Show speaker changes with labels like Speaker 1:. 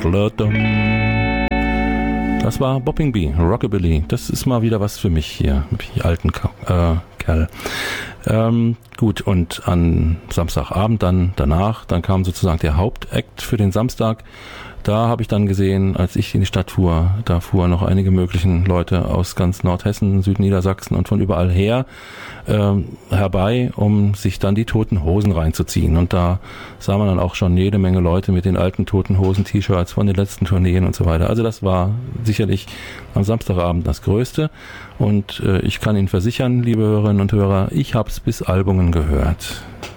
Speaker 1: Das war Bopping Bee, Rockabilly. Das ist mal wieder was für mich hier, die alten Kerl. Gut, und an Samstagabend dann kam sozusagen der Hauptakt für den Samstag. Da habe ich dann gesehen, als ich in die Stadt fuhr, da fuhren noch einige möglichen Leute aus ganz Nordhessen, Südniedersachsen und von überall her herbei, um sich dann die Toten Hosen reinzuziehen. Und da sah man dann auch schon jede Menge Leute mit den alten Toten Hosen-T-Shirts von den letzten Tourneen und so weiter. Also das war sicherlich am Samstagabend das Größte. Und ich kann Ihnen versichern, liebe Hörerinnen und Hörer, ich habe es bis Albungen gehört.